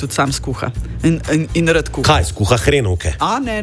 tudi sam skuha in rad kuha. Kaj, skuha hrenovke?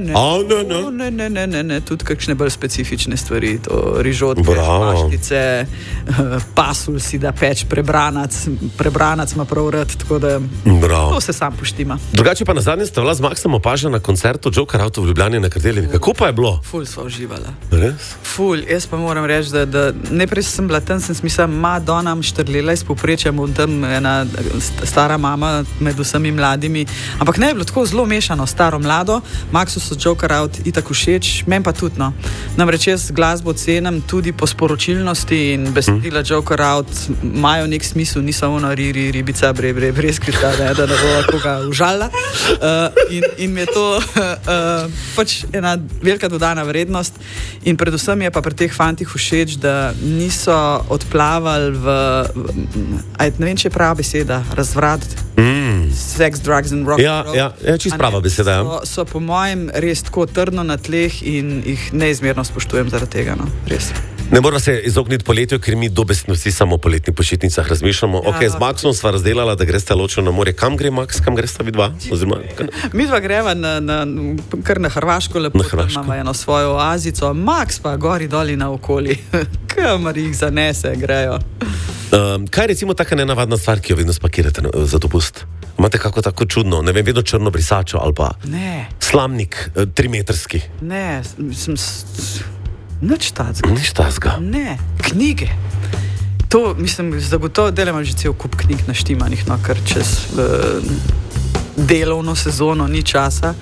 Ne, tudi kakšne bolj specifične stvari, to rižotke, paštice, pasulj si da peč, prebranac ima prav rad, tako da to se sam poštima. Drugače pa nazadnje ste bila z Maxom opažena na koncertu Joker Out v Ljubljani na Kardeljevi. Kako pa je bilo? Ful sva uživala. Res? Ful, jaz pa moram reči, da najprej sem bila tam, sem smisla, Madonna štrlela iz povprečja, tam ena stara mama med vsemi mladimi, ampak ne je bilo tako zelo mešano, staro, mlado. Maxu so Joker Out itak všeč, meni pa tudi, no. Namreč jaz glasbo cenim tudi po sporočilnosti in besedila Joker Out imajo nek smisel, niso ono ribica, brezkrita, da ne bo koga užalila. In je to pač ena velika dodana vrednost in predvsem je pa pri teh fantih všeč, da niso odplavali ne vem, če je prava beseda, razvrat, sex, drugs and rock and roll. Ja, čist prava beseda. So po mojem res tako trdno na tleh in jih neizmerno spoštujem zaradi tega, no, res. Ne moramo se izogniti poletju, ker mi dobesedno vsi samo o poletnih počitnicah razmišljamo. Ok, z Maxom sva razdelala, da greste ločeno na morje. Kam gre Max, kam gresta vidva? Mi dva greva kar na Hrvaško, lepo imamo eno svojo oazico. Max pa gori doli na okoli, kamar jih zanese, grejo. Kaj je recimo taka nenavadna stvar, ki jo vedno spakirate za dopust? Imate kako tako čudno, ne vem, vedno črno brisačo ali pa slamnik 3-metrski? Ne, mislim, nič tacga. Nič tacga? Ne, knjige. To, mislim, zagotovo delam že cel kup knjig naštimanih, no, ker čez delovno sezono ni časa.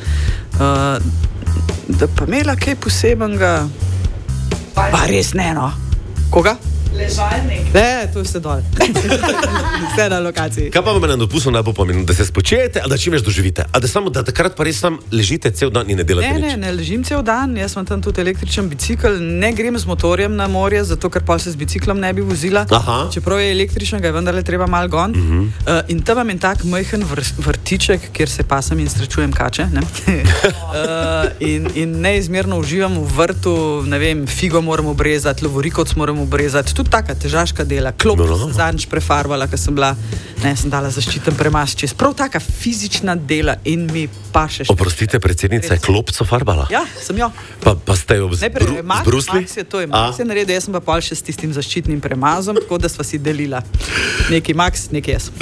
Da pa imela kaj posebenega, pa res ne, no. Koga? Ležalnik. Ne, to je vse dol. Vse na lokaciji. Kaj pa vam je na dopustu najbolj pomembno? Da se spočijete, ali da čim več doživite? Ali da samo, da takrat pa res tam ležite cel dan in ne delate nič? Ne ležim cel dan. Jaz imam tam tudi električen bicikl. Ne grem z motorjem na morje, zato ker pa se z biciklom ne bi vozila. Aha. Čeprav je električen, ga je vendarle treba malo gon. In tam imam en tak majhen vrtiček, kjer se pasam in srečujem kače. Ne? In neizmerno uživam v vrtu, ne vem, figo moram obrezati, lovorikoc moram obrezati. Tudi taka težaška dela. Klop sem zadnjič prefarvala, ker sem dala zaščiten premaz čez. Prav taka fizična dela in mi pa še... Oprostite, predsednica je klopco farbala? Ja, sem jo. Pa ste jo zbrusli? Max je naredil, jaz sem pa pol še s tistim zaščitnim premazom, tako da sva si delila. Neki Max, neki jaz.